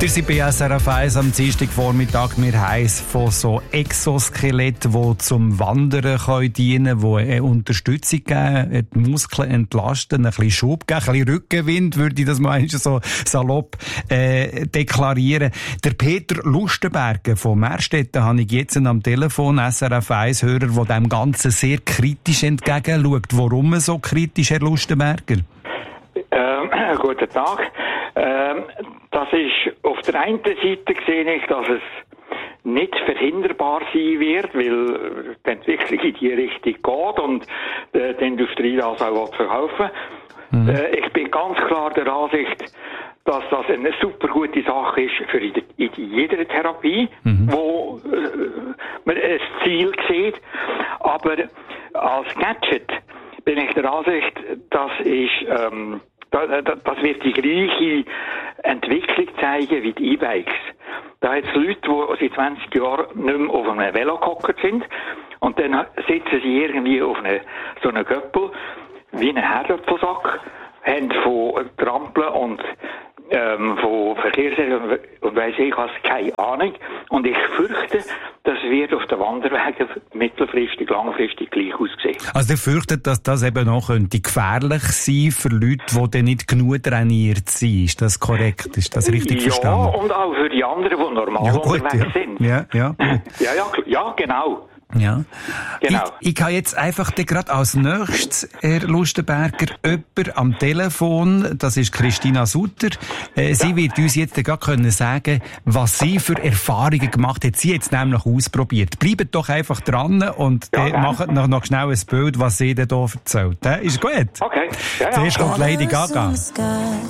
Ihr seid bei SRF 1 am Dienstagvormittag. Wir haben von so Exoskeletten, die zum Wandern dienen können, die eine Unterstützung geben, die Muskeln entlasten, ein bisschen Schub geben, ein bisschen Rückenwind, würde ich das mal so salopp deklarieren. Der Peter Lustenberger von Merstetten habe ich jetzt am Telefon, SRF 1-Hörer, der dem Ganzen sehr kritisch entgegenschaut. Warum so kritisch, Herr Lustenberger? Guten Tag. Das ist auf der einen Seite sehe ich, dass es nicht verhinderbar sein wird, weil die Entwicklung in die Richtung geht und die Industrie das auch verkaufen will. Ich bin ganz klar der Ansicht, dass das eine super gute Sache ist für in jeder Therapie, wo man ein Ziel sieht. Aber als Gadget bin ich der Ansicht, das wird die gleiche Entwicklung zeigen wie die E-Bikes. Da hat es Leute, die seit 20 Jahren nicht mehr auf einem Velo gehockt sind und dann sitzen sie irgendwie auf so einem Göppel wie einen Herdöpfelsack, haben von Trampeln und von Verkehrsregeln und weiss ich was, keine Ahnung. Und ich fürchte, das wird auf den Wanderwegen mittelfristig, langfristig gleich aussehen. Also ihr fürchtet, dass das eben auch gefährlich sein für Leute, die dann nicht genug trainiert sind. Ist das korrekt? Ist das richtig verstanden? Ja, und auch für die anderen, die normal unterwegs sind. Ja, genau. Ja. Genau. Ich habe jetzt einfach gerade als nächstes, Herr Lustenberger, jemand am Telefon, das ist Christina Sutter. Sie wird uns jetzt gerade sagen können, was sie für Erfahrungen gemacht hat. Sie hat es nämlich ausprobiert. Bleibt doch einfach dran und macht noch schnell ein Bild, was sie denn hier erzählt. Ist gut? Okay. Zuerst kommt Lady Gaga.